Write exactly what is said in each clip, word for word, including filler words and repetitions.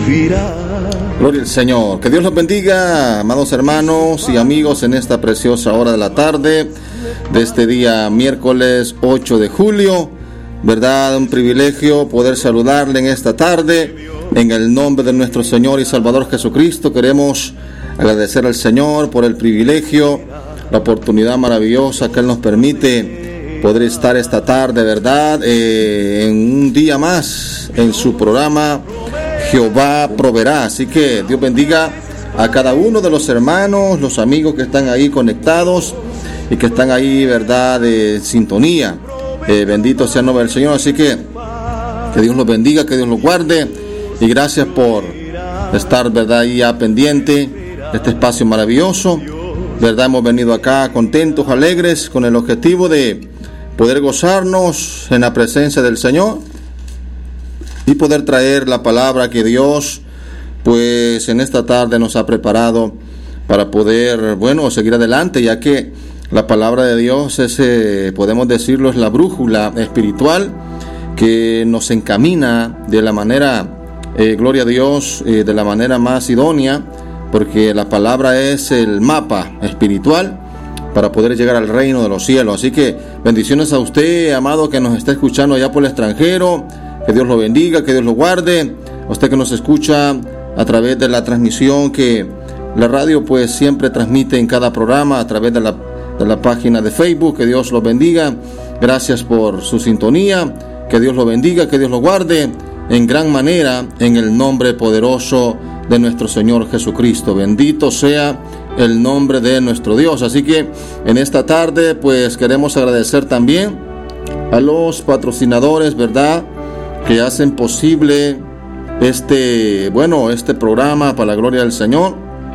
vivirá. Gloria al Señor. Que Dios los bendiga, amados hermanos y amigos, en esta preciosa hora de la tarde de este día miércoles ocho de julio. Verdad, un privilegio poder saludarle en esta tarde. En el nombre de nuestro Señor y Salvador Jesucristo queremos agradecer al Señor por el privilegio, la oportunidad maravillosa que Él nos permite poder estar esta tarde, verdad, eh, en un día más en su programa Jehová Proveerá. Así que Dios bendiga a cada uno de los hermanos, los amigos que están ahí conectados y que están ahí, verdad, de sintonía. Eh, bendito sea el nombre del Señor. Así que que Dios los bendiga, que Dios los guarde, y gracias por estar, verdad, ahí ya pendiente de este espacio maravilloso. Verdad, hemos venido acá contentos, alegres, con el objetivo de poder gozarnos en la presencia del Señor y poder traer la palabra que Dios, pues, en esta tarde nos ha preparado para poder, bueno, seguir adelante, ya que la palabra de Dios es, eh, podemos decirlo, es la brújula espiritual que nos encamina de la manera, eh, gloria a Dios, eh, de la manera más idónea, porque la palabra es el mapa espiritual para poder llegar al reino de los cielos. Así que bendiciones a usted, amado, que nos está escuchando allá por el extranjero. Que Dios lo bendiga, que Dios lo guarde. A usted que nos escucha a través de la transmisión que la radio pues siempre transmite en cada programa a través de la, de la página de Facebook. Que Dios lo bendiga. Gracias por su sintonía. Que Dios lo bendiga, que Dios lo guarde en gran manera en el nombre poderoso de nuestro Señor Jesucristo. Bendito sea el nombre de nuestro Dios. Así que en esta tarde pues queremos agradecer también a los patrocinadores, verdad, que hacen posible este, bueno, este programa para la gloria del Señor.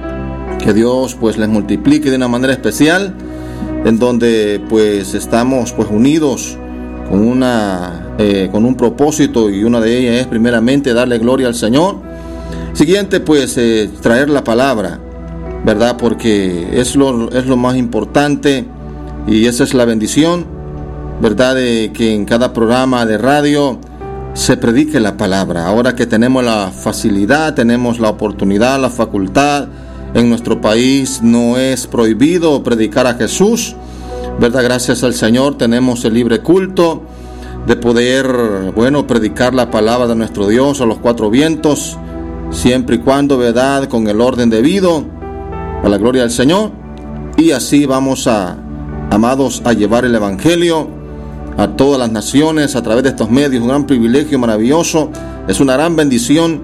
Que Dios pues les multiplique de una manera especial, en donde pues estamos pues unidos con una eh, con un propósito, y una de ellas es primeramente darle gloria al Señor. Siguiente, pues eh, traer la palabra, verdad, porque es lo, es lo más importante, y esa es la bendición, verdad, de que en cada programa de radio se predique la palabra. Ahora que tenemos la facilidad, tenemos la oportunidad, la facultad, en nuestro país no es prohibido predicar a Jesús, verdad, gracias al Señor tenemos el libre culto de poder, bueno, predicar la palabra de nuestro Dios a los cuatro vientos, siempre y cuando, verdad, con el orden debido, a la gloria del Señor. Y así vamos a, amados, a llevar el evangelio a todas las naciones a través de estos medios. Un gran privilegio maravilloso, es una gran bendición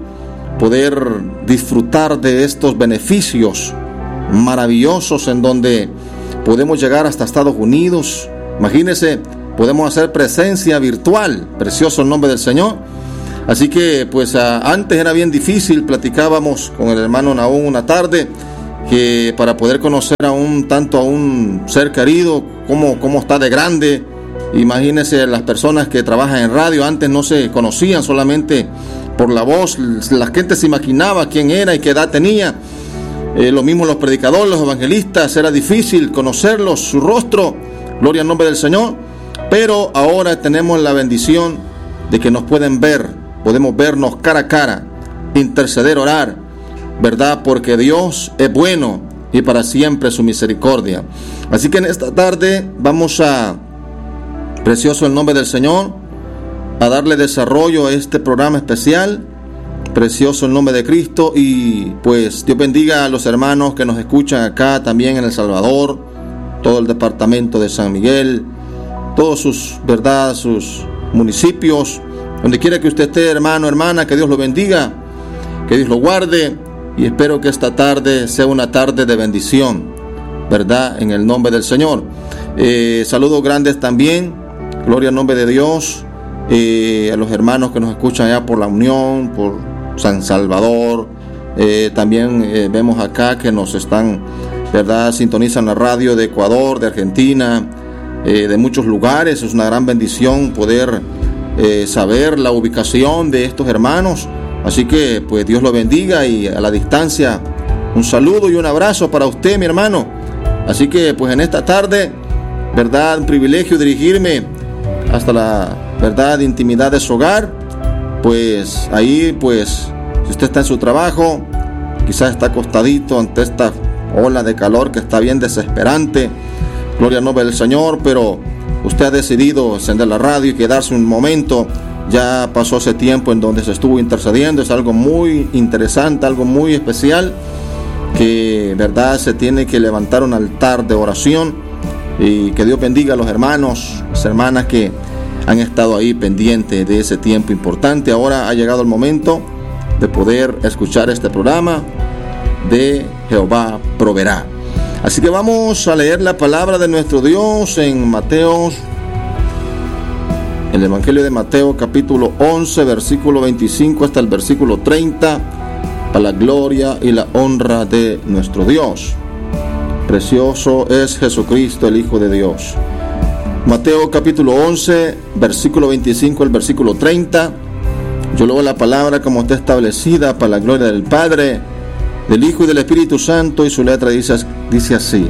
poder disfrutar de estos beneficios maravillosos, en donde podemos llegar hasta Estados Unidos. Imagínense, podemos hacer presencia virtual. Precioso el nombre del Señor. Así que pues a, antes era bien difícil. Platicábamos con el hermano Nahum una tarde, que para poder conocer a un tanto a un ser querido, cómo, cómo está de grande. Imagínense, las personas que trabajan en radio antes no se conocían solamente por la voz. La gente se imaginaba quién era y qué edad tenía. Eh, lo mismo los predicadores, los evangelistas, era difícil conocerlos, su rostro. Gloria al nombre del Señor. Pero ahora tenemos la bendición de que nos pueden ver, podemos vernos cara a cara, interceder, orar, verdad, porque Dios es bueno y para siempre su misericordia. Así que en esta tarde vamos a, precioso el nombre del Señor, a darle desarrollo a este programa especial. Precioso el nombre de Cristo. Y pues Dios bendiga a los hermanos que nos escuchan acá también en El Salvador, todo el departamento de San Miguel, todos sus, verdad, sus municipios, donde quiera que usted esté, hermano, hermana, que Dios lo bendiga, que Dios lo guarde, y espero que esta tarde sea una tarde de bendición, verdad, en el nombre del Señor. Eh, saludos grandes también, gloria al nombre de Dios, eh, a los hermanos que nos escuchan allá por La Unión, por San Salvador. Eh, también eh, vemos acá que nos están, verdad, sintonizan la radio de Ecuador, de Argentina, eh, de muchos lugares. Es una gran bendición poder eh, saber la ubicación de estos hermanos. Así que pues Dios lo bendiga, y a la distancia un saludo y un abrazo para usted, mi hermano. Así que pues en esta tarde, verdad, un privilegio dirigirme hasta la, verdad, intimidad de su hogar. Pues ahí pues Si usted está en su trabajo, quizás está acostadito ante esta ola de calor que está bien desesperante. Gloria al nombre del Señor, pero usted ha decidido encender la radio y quedarse un momento. Ya pasó ese tiempo en donde se estuvo intercediendo. Es algo muy interesante, algo muy especial, que verdad se tiene que levantar un altar de oración. Y que Dios bendiga a los hermanos, las hermanas que han estado ahí pendientes de ese tiempo importante. Ahora ha llegado el momento de poder escuchar este programa de Jehová Proveerá. Así que vamos a leer la palabra de nuestro Dios en Mateo, el Evangelio de Mateo, capítulo once, versículo veinticinco hasta el versículo treinta, para la gloria y la honra de nuestro Dios. Precioso es Jesucristo, el Hijo de Dios. Mateo capítulo once, versículo veinticinco al versículo treinta. Yo leo la palabra como está establecida para la gloria del Padre, del Hijo y del Espíritu Santo, y su letra dice, dice así.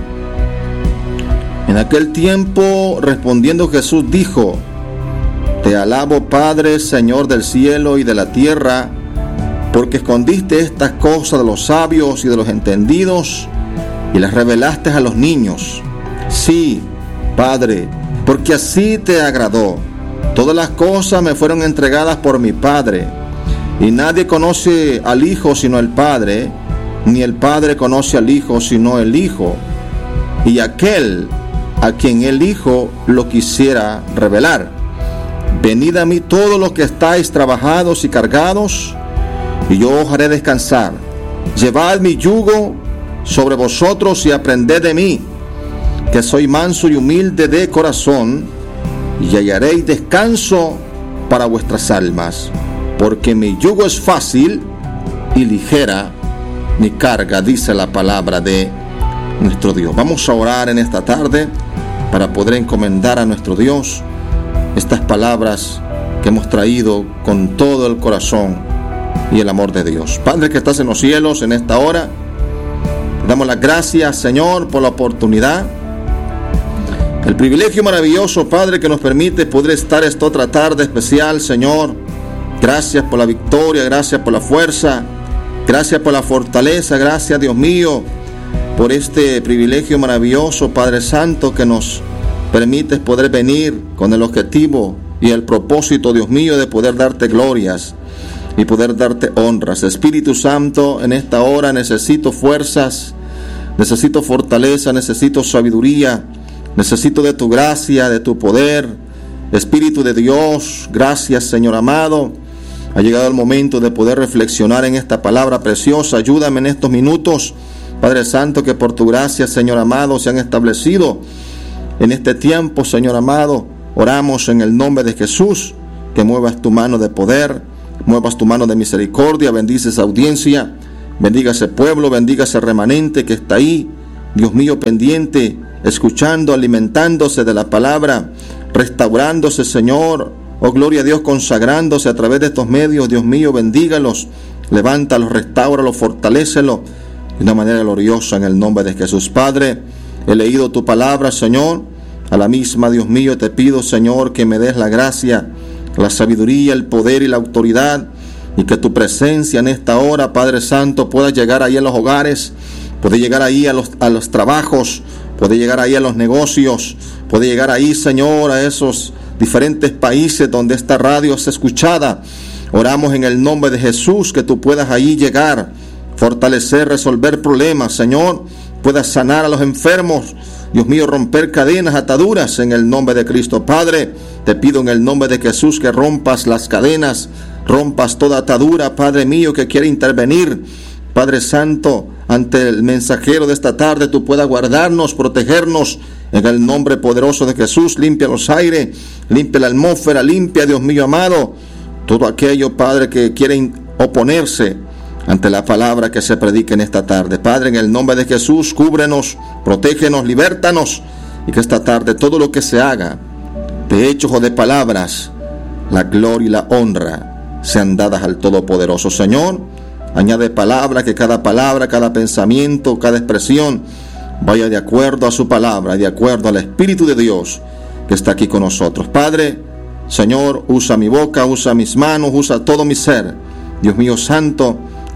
En aquel tiempo, respondiendo Jesús, dijo: Te alabo, Padre, Señor del cielo y de la tierra, porque escondiste estas cosas de los sabios y de los entendidos, y las revelaste a los niños. Sí, Padre, porque así te agradó. Todas las cosas me fueron entregadas por mi Padre, y nadie conoce al Hijo sino el Padre, ni el Padre conoce al Hijo sino el Hijo, y aquel a quien el Hijo lo quisiera revelar. Venid a mí todos los que estáis trabajados y cargados, y yo os haré descansar. Llevad mi yugo sobre vosotros y aprended de mí, que soy manso y humilde de corazón, y hallaréis descanso para vuestras almas, porque mi yugo es fácil y ligera mi carga, dice la palabra de nuestro Dios. Vamos a orar en esta tarde para poder encomendar a nuestro Dios estas palabras que hemos traído con todo el corazón y el amor de Dios. Padre que estás en los cielos, en esta hora damos las gracias, Señor, por la oportunidad, el privilegio maravilloso, Padre, que nos permite poder estar esta otra tarde especial, Señor. Gracias por la victoria, gracias por la fuerza, gracias por la fortaleza, gracias, Dios mío, por este privilegio maravilloso, Padre Santo, que nos permites poder venir con el objetivo y el propósito, Dios mío, de poder darte glorias y poder darte honras. Espíritu Santo, en esta hora necesito fuerzas, necesito fortaleza, necesito sabiduría, necesito de tu gracia, de tu poder. Espíritu de Dios, gracias, Señor amado. Ha llegado el momento de poder reflexionar en esta palabra preciosa. Ayúdame en estos minutos, Padre Santo, que por tu gracia, Señor amado, se han establecido en este tiempo, Señor amado. Oramos en el nombre de Jesús, que muevas tu mano de poder, muevas tu mano de misericordia, bendice esa audiencia, bendiga ese pueblo, bendiga ese remanente que está ahí, Dios mío, pendiente, escuchando, alimentándose de la palabra, restaurándose, Señor. Oh, gloria a Dios, consagrándose a través de estos medios. Dios mío, bendígalos, levántalos, restáuralos, fortalécelos de una manera gloriosa en el nombre de Jesús. Padre, he leído tu palabra, Señor. A la misma, Dios mío, te pido, Señor, que me des la gracia, la sabiduría, el poder y la autoridad, y que tu presencia en esta hora, Padre Santo, pueda llegar ahí a los hogares, puede llegar ahí a los, a los trabajos, puede llegar ahí a los negocios, puede llegar ahí, Señor, a esos diferentes países donde esta radio es escuchada. Oramos en el nombre de Jesús, que tú puedas ahí llegar, fortalecer, resolver problemas, Señor, puedas sanar a los enfermos, Dios mío, romper cadenas, ataduras en el nombre de Cristo. Padre, te pido en el nombre de Jesús que rompas las cadenas, rompas toda atadura, Padre mío, que quiere intervenir. Padre Santo, ante el mensajero de esta tarde, tú puedas guardarnos, protegernos en el nombre poderoso de Jesús. Limpia los aires, limpia la atmósfera, limpia, Dios mío amado, todo aquello, Padre, que quiere oponerse ante la palabra que se predica en esta tarde. Padre, en el nombre de Jesús, cúbrenos, protégenos, libértanos, y que esta tarde todo lo que se haga, de hechos o de palabras, la gloria y la honra sean dadas al Todopoderoso. Señor, añade palabra, que cada palabra, cada pensamiento, cada expresión vaya de acuerdo a su palabra, de acuerdo al Espíritu de Dios que está aquí con nosotros. Padre, Señor, usa mi boca, usa mis manos, usa todo mi ser. Dios mío santo,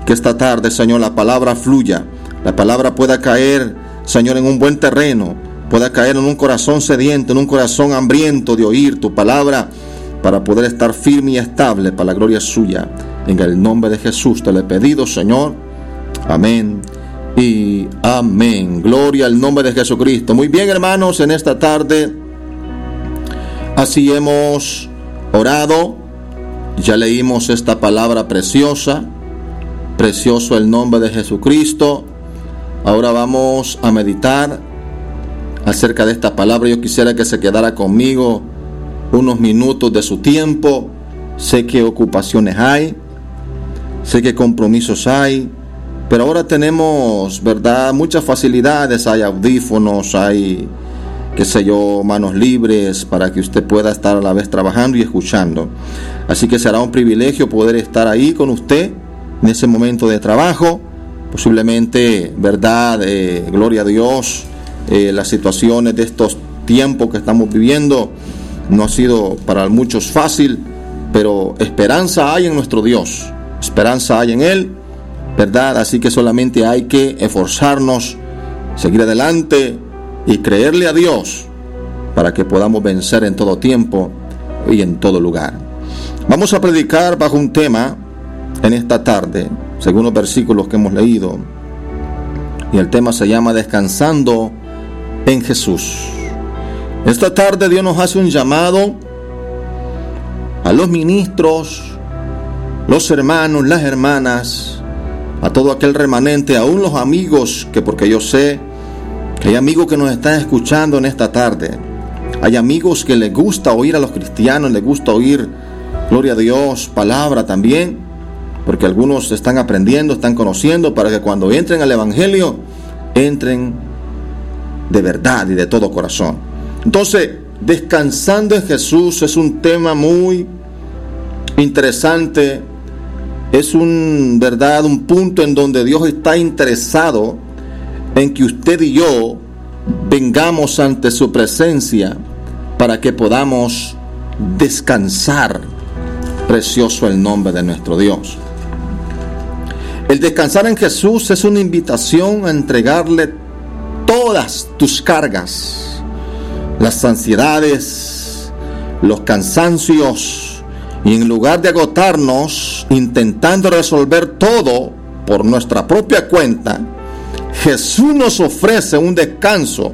que esta tarde, Señor, la palabra fluya, la palabra pueda caer, Señor, en un buen terreno, pueda caer en un corazón sediento, en un corazón hambriento de oír tu palabra, para poder estar firme y estable para la gloria suya. En el nombre de Jesús te lo he pedido, Señor. Amén y amén. Gloria al nombre de Jesucristo. Muy bien, hermanos, en esta tarde así hemos orado. Ya leímos esta palabra preciosa. Precioso el nombre de Jesucristo. Ahora vamos a meditar acerca de esta palabra. Yo quisiera que se quedara conmigo unos minutos de su tiempo. Sé que ocupaciones hay, sé que compromisos hay, pero ahora tenemos, ¿verdad?, muchas facilidades. Hay audífonos, hay, qué sé yo, manos libres para que usted pueda estar a la vez trabajando y escuchando. Así que será un privilegio poder estar ahí con usted en ese momento de trabajo. Posiblemente, ¿verdad?, eh, gloria a Dios, eh, las situaciones de estos tiempos que estamos viviendo no ha sido para muchos fácil, pero esperanza hay en nuestro Dios, esperanza hay en Él, ¿verdad? Así que solamente hay que esforzarnos, seguir adelante y creerle a Dios para que podamos vencer en todo tiempo y en todo lugar. Vamos a predicar bajo un tema en esta tarde, según los versículos que hemos leído, y el tema se llama Descansando en Jesús. Esta tarde Dios nos hace un llamado a los ministros, los hermanos, las hermanas, a todo aquel remanente, aún los amigos, que porque yo sé que hay amigos que nos están escuchando en esta tarde. Hay amigos que les gusta oír a los cristianos, les gusta oír, gloria a Dios, palabra también, porque algunos están aprendiendo, están conociendo, para que cuando entren al Evangelio, entren de verdad y de todo corazón. Entonces, descansando en Jesús es un tema muy interesante. Es un, verdad, un punto en donde Dios está interesado en que usted y yo vengamos ante su presencia para que podamos descansar. Precioso el nombre de nuestro Dios. El descansar en Jesús es una invitación a entregarle todas tus cargas, las ansiedades, los cansancios, y en lugar de agotarnos intentando resolver todo por nuestra propia cuenta, Jesús nos ofrece un descanso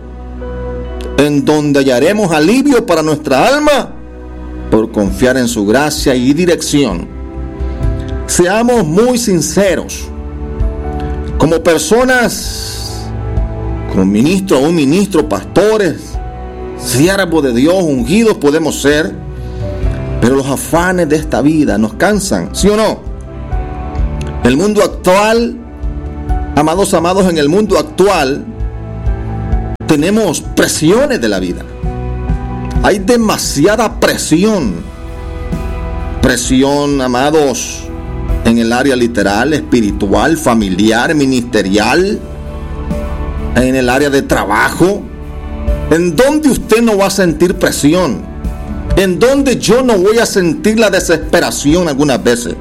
en donde hallaremos alivio para nuestra alma por confiar en su gracia y dirección. Seamos muy sinceros, como personas, como ministros, un ministro, pastores, siervos de Dios, ungidos podemos ser, pero los afanes de esta vida nos cansan, ¿sí o no? El mundo actual, amados, amados, en el mundo actual tenemos presiones de la vida. Hay demasiada presión. Presión, amados, en el área literal, espiritual, familiar, ministerial, en el área de trabajo. ¿En dónde usted no va a sentir presión? ¿En dónde yo no voy a sentir la desesperación algunas veces?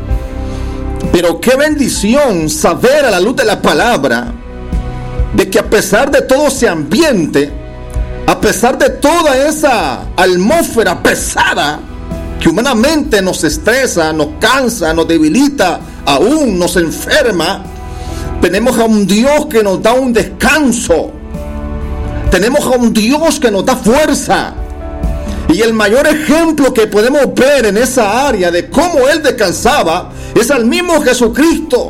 Pero qué bendición saber a la luz de la palabra de que a pesar de todo ese ambiente, a pesar de toda esa atmósfera pesada que humanamente nos estresa, nos cansa, nos debilita, aún nos enferma, tenemos a un Dios que nos da un descanso. Tenemos a un Dios que nos da fuerza. Y el mayor ejemplo que podemos ver en esa área de cómo Él descansaba es al mismo Jesucristo.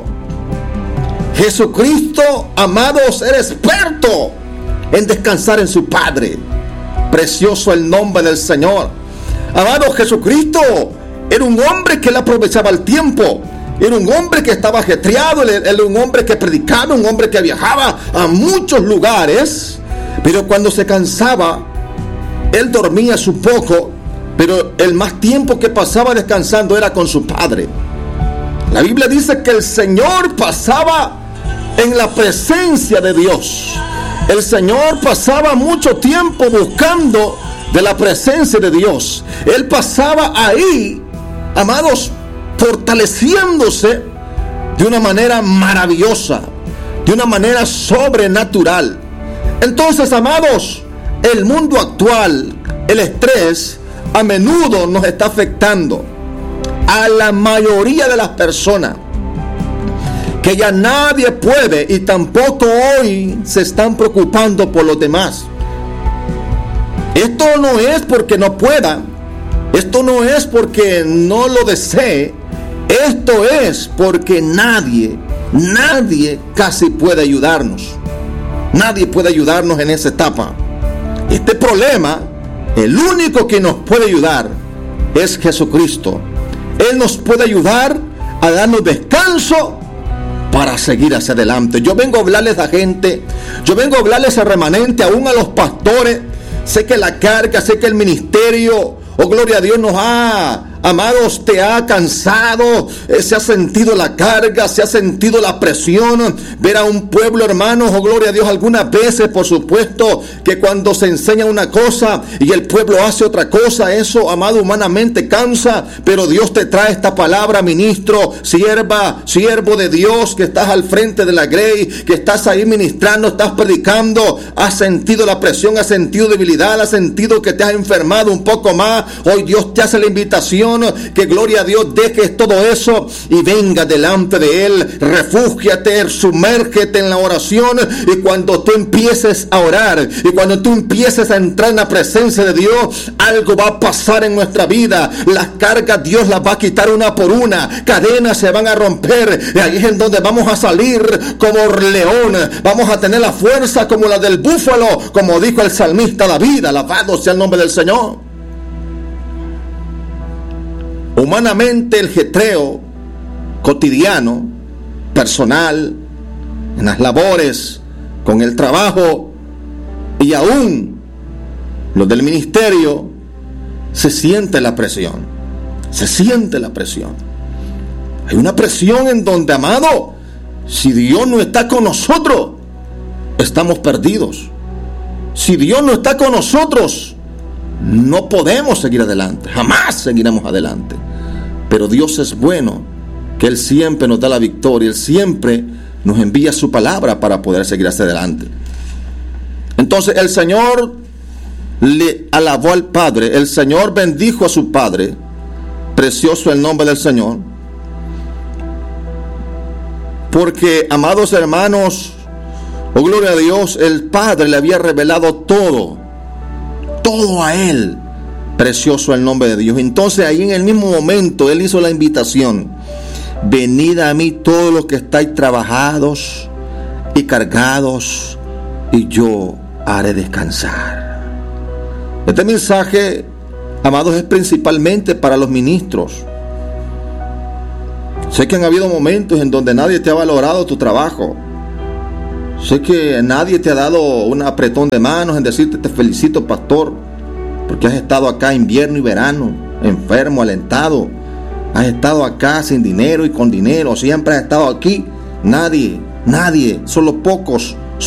Jesucristo, amados, era experto en descansar en su Padre. Precioso el nombre del Señor. Amado, Jesucristo era un hombre que le aprovechaba el tiempo. Era un hombre que estaba ajetreado. Era un hombre que predicaba, un hombre que viajaba a muchos lugares. Pero cuando se cansaba, Él dormía su poco, pero el más tiempo que pasaba descansando era con su Padre. La Biblia dice que el Señor pasaba en la presencia de Dios. El Señor pasaba mucho tiempo buscando de la presencia de Dios. Él pasaba ahí, amados, fortaleciéndose de una manera maravillosa, de una manera sobrenatural. Entonces, amados, el mundo actual, el estrés, a menudo nos está afectando a la mayoría de las personas, que ya nadie puede y tampoco hoy se están preocupando por los demás. Esto no es porque no pueda, esto no es porque no lo desee, esto es porque nadie, nadie casi puede ayudarnos. Nadie puede ayudarnos en esa etapa. Este problema, el único que nos puede ayudar es Jesucristo. Él nos puede ayudar a darnos descanso para seguir hacia adelante. Yo vengo a hablarles a gente, yo vengo a hablarles a remanente, aún a los pastores. Sé que la carga, sé que el ministerio, oh gloria a Dios, nos ha, amados, te ha cansado, eh, se ha sentido la carga, se ha sentido la presión. Ver a un pueblo, hermanos, oh gloria a Dios, algunas veces, por supuesto, que cuando se enseña una cosa y el pueblo hace otra cosa, eso, amado, humanamente cansa. Pero Dios te trae esta palabra, ministro, sierva, siervo de Dios, que estás al frente de la grey, que estás ahí ministrando, estás predicando. Has sentido la presión, has sentido debilidad, has sentido que te has enfermado un poco más. Hoy Dios te hace la invitación, que gloria a Dios, dejes todo eso y venga delante de Él, refúgiate, sumérgete en la oración, y cuando tú empieces a orar y cuando tú empieces a entrar en la presencia de Dios, algo va a pasar en nuestra vida. Las cargas Dios las va a quitar una por una, cadenas se van a romper, y ahí es en donde vamos a salir como león, vamos a tener la fuerza como la del búfalo, como dijo el salmista David. Alabado sea el nombre del Señor. Humanamente, el jetreo cotidiano, personal, en las labores, con el trabajo y aún los del ministerio, se siente la presión, se siente la presión. Hay una presión en donde, amado, si Dios no está con nosotros, estamos perdidos. Si Dios no está con nosotros, no podemos seguir adelante, jamás seguiremos adelante. Pero Dios es bueno, que Él siempre nos da la victoria, Él siempre nos envía su palabra para poder seguir hacia adelante. Entonces el Señor le alabó al Padre, el Señor bendijo a su Padre, precioso el nombre del Señor, porque, amados hermanos, oh gloria a Dios, el Padre le había revelado todo, todo a Él. Precioso el nombre de Dios. Entonces ahí en el mismo momento Él hizo la invitación: venid a mí todos los que estáis trabajados y cargados, y yo haré descansar. Este mensaje, amados, es principalmente para los ministros. Sé que han habido momentos en donde nadie te ha valorado tu trabajo. Sé que nadie te ha dado un apretón de manos en decirte: te felicito, pastor, porque has estado acá invierno y verano, enfermo, alentado. Has estado acá sin dinero y con dinero. Siempre has estado aquí. Nadie, nadie, solo pocos